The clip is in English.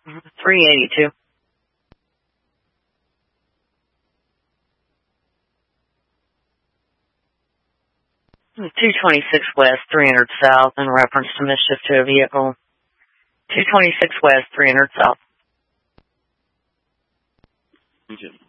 382. 226 West, 300 South, in reference to mischief to a vehicle. 226 West, 300 South. Agent.